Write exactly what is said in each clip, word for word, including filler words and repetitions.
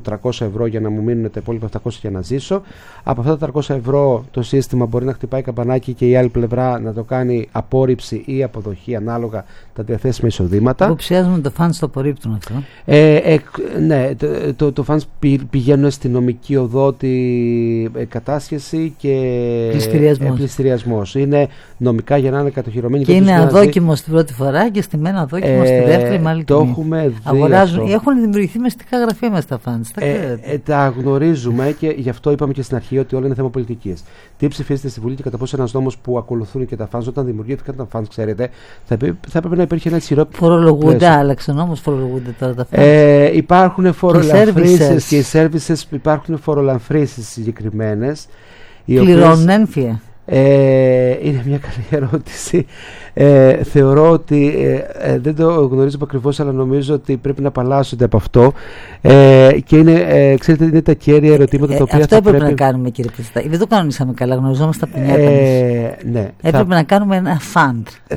τριακόσια ευρώ για να μου μείνουν τα υπόλοιπα επτακόσια για να ζήσω. Από αυτά τα τριακόσια ευρώ το σύστημα μπορεί να χτυπάει καμπανάκι και η άλλη πλευρά να το κάνει απόρριψη ή αποδοχή ανάλογα τα διαθέσιμα εισοδήματα. Υποψιάζουμε το funds το απορρίπτουν αυτό. Ε, ε, ναι, το, το, το funds πηγαίνουν στη νομική οδό τη ε, κατάσχεση και πληστηριασμός. Ε, πληστηριασμός. Είναι νομικά για να είναι κατοχυρωμένοι. Και είναι αδόκιμο στην πρώτη φορά και στη μένα αδόκιμο ε, στη δεύτερη μάλλον. Το έχουμε δει. Αγοράζουν, αυτό. Έχουν δημιουργηθεί μυστικά γραφεία μέσα στα funds. Τα, ε, ε, τα γνωρίζουμε και γι' αυτό είπαμε και στην αρχή ότι όλα είναι θέμα πολιτικής. Τι ψηφίζετε στη Βουλή και κατά πόσο ένας νόμος που ακολουθούν και τα funds, όταν δημιουργήθηκαν τα funds, ξέρετε, θα, θα έπρεπε να υπήρχε ένα ισχυρό. Φορολογούνται, άλλαξε νόμος, φορολογούνται τώρα τα funds. Ε, υπάρχουν φορολαμφρύσεις και οι services, υπάρχουν φορολαμφρύσεις συγκεκριμένες. Πληρώνουν έμφυα. Ε, είναι μια καλή ερώτηση. Ε, θεωρώ ότι ε, ε, δεν το γνωρίζω ακριβώς, αλλά νομίζω ότι πρέπει να απαλλάσσονται από αυτό. Ε, και είναι, ε, ξέρετε, είναι τα κέρια ερωτήματα ε, τα οποία αυτό θα έπρεπε πρέπει να κάνουμε, κύριε Χριστάκη. Δεν το κανονίσαμε καλά, γνωριζόμαστε από την ε, ναι, έπρεπε θα... να κάνουμε ένα fund.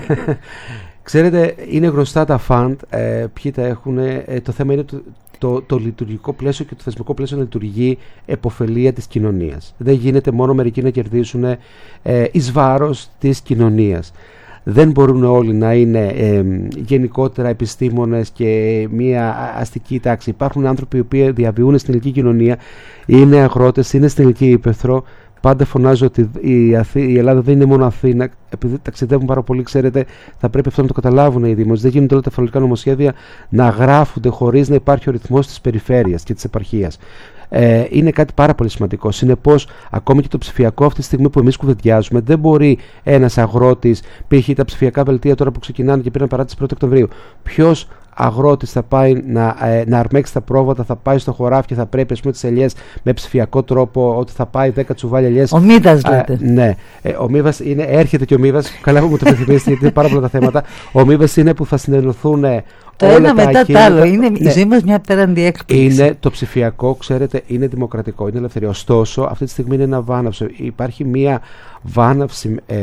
Ξέρετε, είναι γνωστά τα fund, ε, ποιοι τα έχουν. Ε, το θέμα είναι το, το, το λειτουργικό πλαίσιο και το θεσμικό πλαίσιο να λειτουργεί επωφελία της κοινωνίας. Δεν γίνεται μόνο μερικοί να κερδίσουν ε, εις βάρος της κοινωνίας. Δεν μπορούν όλοι να είναι ε, γενικότερα επιστήμονες και μια αστική τάξη. Υπάρχουν άνθρωποι οι οποίοι διαβιούν στην ελληνική κοινωνία, είναι αγρότες, είναι στην ελληνική ύπαιθρο. Πάντα φωνάζω ότι η, Αθή, η Ελλάδα δεν είναι μόνο Αθήνα. Επειδή ταξιδεύουν πάρα πολύ, ξέρετε, θα πρέπει αυτό να το καταλάβουν οι Δήμοι. Δεν γίνονται όλα τα φορολογικά νομοσχέδια να γράφονται χωρίς να υπάρχει ο ρυθμός της περιφέρειας και της επαρχίας. Ε, είναι κάτι πάρα πολύ σημαντικό. Συνεπώς, ακόμη και το ψηφιακό, αυτή τη στιγμή που εμείς κουβεντιάζουμε, δεν μπορεί ένας αγρότης, π.χ. τα ψηφιακά δελτία τώρα που ξεκινάνε και πήραν παράτηση πρώτη Οκτωβρίου, ποιος αγρότης θα πάει να, ε, να αρμέξει τα πρόβατα, θα πάει στο χωράφι και θα πρέπει, ας πούμε, τις ελιές με ψηφιακό τρόπο, ότι θα πάει δέκα τσουβάλια ελιές. Ο Μίδας λέτε. Ναι, ε, ο Μίδας είναι, έρχεται και ο Μίδας, καλά που μου το πεθυμίσετε γιατί είναι πάρα πολλά τα θέματα. Ο Μίδας είναι που θα συνενωθούν. Το όλα ένα τα μετά το άλλο. Είναι ναι. η ζωή μας μια απέραντη έκπληξη. Είναι το ψηφιακό, ξέρετε, είναι δημοκρατικό, είναι ελευθερία. Ωστόσο, αυτή τη στιγμή είναι ένα βάναυσο. Υπάρχει μια βάναυση ε,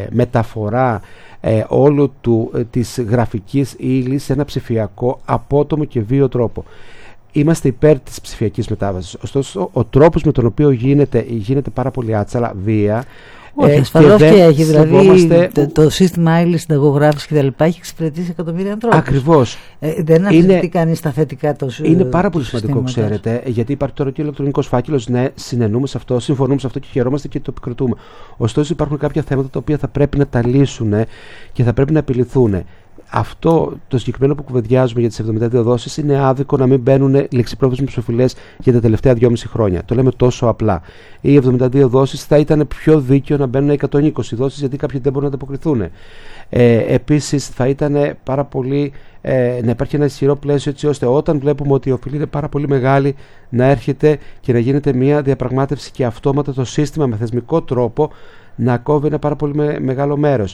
μεταφορά ε, όλου του, ε, της γραφικής ύλης σε ένα ψηφιακό απότομο και βίαιο τρόπο. Είμαστε υπέρ της ψηφιακής μετάβασης. Ωστόσο, ο τρόπος με τον οποίο γίνεται, γίνεται πάρα πολύ άτσαλα, βία. Όχι, ασφαλώς και, και έχει. Δηλαδή το, το σύστημα άειλης συνταγογράφησης και τα λοιπά έχει εξυπηρετήσει εκατομμύρια ανθρώπους. Ακριβώς. Ε, δεν αφήνει κανείς τα θετικά το σύστημα. Είναι πάρα πολύ σημαντικό, ξέρετε, γιατί υπάρχει τώρα και ο ηλεκτρονικός φάκελος. Ναι, συνενούμε σε αυτό, συμφωνούμε σε αυτό και χαιρόμαστε και το επικροτούμε. Ωστόσο, υπάρχουν κάποια θέματα τα οποία θα πρέπει να τα λύσουν και θα πρέπει να επιληθούν. Αυτό το συγκεκριμένο που κουβεντιάζουμε για τις εβδομήντα δύο δόσεις είναι άδικο να μην μπαίνουν ληξιπρόθεσμες ψηφοφυλές για τα τελευταία δυόμιση χρόνια. Το λέμε τόσο απλά. Οι εβδομήντα δύο δόσεις θα ήταν πιο δίκαιο να μπαίνουν εκατόν είκοσι δόσεις, γιατί κάποιοι δεν μπορούν να ανταποκριθούν. Ε, επίσης, θα ήταν πάρα πολύ ε, να υπάρχει ένα ισχυρό πλαίσιο, έτσι ώστε όταν βλέπουμε ότι η οφειλή είναι πάρα πολύ μεγάλη, να έρχεται και να γίνεται μια διαπραγμάτευση και αυτόματα το σύστημα με θεσμικό τρόπο να κόβει ένα πάρα πολύ με, μεγάλο μέρος.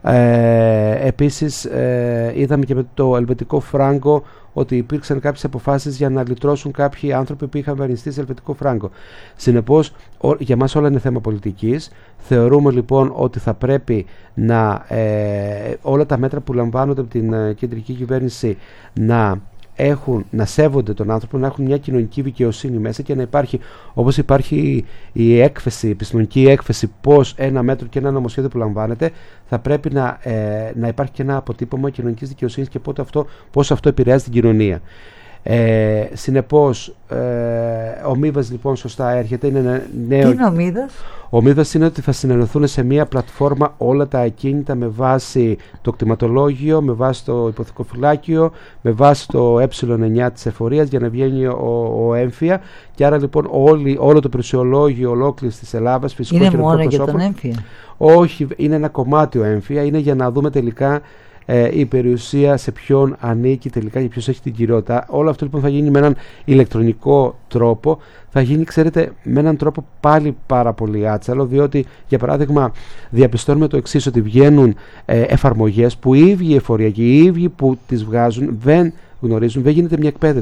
Ε, επίσης ε, είδαμε και με το ελβετικό φράγκο ότι υπήρξαν κάποιες αποφάσεις για να λυτρώσουν κάποιοι άνθρωποι που είχαν δανειστεί σε ελβετικό φράγκο. Συνεπώς, ο, για μας όλα είναι θέμα πολιτικής. Θεωρούμε λοιπόν ότι θα πρέπει να ε, όλα τα μέτρα που λαμβάνονται από την ε, κεντρική κυβέρνηση να έχουν, να σέβονται τον άνθρωπο, να έχουν μια κοινωνική δικαιοσύνη μέσα και να υπάρχει, όπως υπάρχει η έκθεση, η επιστημονική έκθεση, πώς ένα μέτρο και ένα νομοσχέδιο που λαμβάνεται, θα πρέπει να, ε, να υπάρχει και ένα αποτύπωμα κοινωνικής δικαιοσύνης και πότε αυτό, πώς αυτό επηρεάζει την κοινωνία. Ε, συνεπώς, ε, ο Μίδας λοιπόν σωστά έρχεται. Είναι ένα νέο... Τι είναι ο Μίδας? Ο Μίδας είναι ότι θα συνενωθούν σε μια πλατφόρμα όλα τα ακίνητα με βάση το κτηματολόγιο, με βάση το υποθηκοφυλάκιο, με βάση το ε εννιά της εφορίας για να βγαίνει ο, ο έμφυα. Και άρα λοιπόν όλη, όλο το πλησιολόγιο ολόκληρης της Ελλάδας, φυσικό είναι και μόνο προσώπων, για τον έμφυα? Όχι, είναι ένα κομμάτι ο έμφυα, είναι για να δούμε τελικά Ε, η περιουσία σε ποιον ανήκει τελικά και ποιος έχει την κυριότητα. Όλο αυτό λοιπόν θα γίνει με έναν ηλεκτρονικό τρόπο. Θα γίνει, ξέρετε, με έναν τρόπο πάλι πάρα πολύ άτσαλο, διότι για παράδειγμα διαπιστώνουμε το εξής, ότι βγαίνουν ε, εφαρμογές που οι ίδιοι εφοριακοί, οι ίδιοι που τις βγάζουν δεν γνωρίζουν, δεν γίνεται μια εκπαίδευση.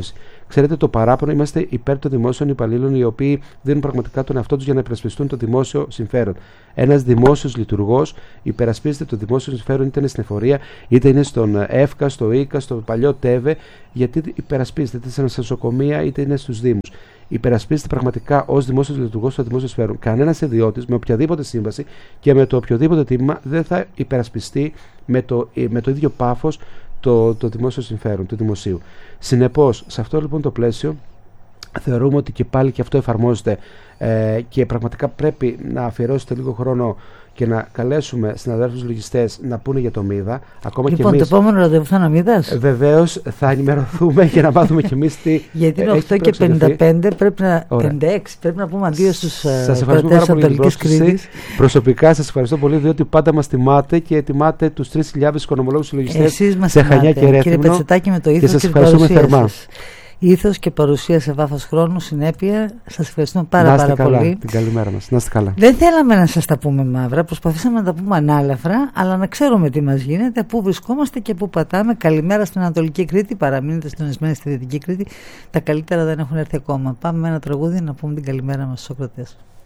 Ξέρετε, το παράπονο, είμαστε υπέρ των δημόσιων υπαλλήλων οι οποίοι δίνουν πραγματικά τον εαυτό τους για να υπερασπιστούν το δημόσιο συμφέρον. Ένας δημόσιος λειτουργός υπερασπίζεται το δημόσιο συμφέρον, είτε είναι στην εφορία, είτε είναι στον ΕΦΚΑ, στο ΙΚΑ, στο παλιό ΤΕΒΕ, γιατί υπερασπίζεται είτε σε νοσοκομεία είτε είναι στους Δήμους. Υπερασπίζεται πραγματικά ως δημόσιος λειτουργός το δημόσιο συμφέρον. Κανένας ιδιώτης με οποιαδήποτε σύμβαση και με το οποιοδήποτε τίμημα δεν θα υπερασπιστεί με το, με το ίδιο πάθος το, το δημόσιο συμφέρον του δημοσίου. Συνεπώς, σε αυτό λοιπόν το πλαίσιο, θεωρούμε ότι και πάλι και αυτό εφαρμόζεται ε, και πραγματικά πρέπει να αφιερώσετε λίγο χρόνο και να καλέσουμε συναδέλφους λογιστές να πούνε για το ΜΥΔΑ. Ακόμα λοιπόν, και εμείς, το επόμενο ραντεβού θα είναι ο ΜΥΔΑς. Βεβαίως θα ενημερωθούμε για να μάθουμε κι εμείς τι. Γιατί είναι οκτώ και πενήντα πέντε, πρέπει να, πενήντα έξι, πρέπει να πούμε αντίο στους κρατές Ανατολικής Κρήτης. Προσωπικά σας ευχαριστώ πολύ, διότι πάντα μας τιμάτε και τιμάτε τους τρεις χιλιάδες οικονομολόγους συλλογιστές σε Χανιά και Ρέθυμνο. Κύριε Πετσετάκη, με το ήθος και, και την παρουσία σας. Ήθος και παρουσία σε βάθος χρόνου, συνέπεια. Σας ευχαριστούμε πάρα, πάρα καλά, πολύ. Την καλημέρα μας. Να είστε καλά. Δεν θέλαμε να σας τα πούμε μαύρα, προσπαθήσαμε να τα πούμε ανάλαφρα, αλλά να ξέρουμε τι μας γίνεται, πού βρισκόμαστε και πού πατάμε. Καλημέρα στην Ανατολική Κρήτη, παραμείνετε συντονισμένοι στη Δυτική Κρήτη. Τα καλύτερα δεν έχουν έρθει ακόμα. Πάμε με ένα τραγούδι να πούμε την καλημέρα μας στους Σοκρατές.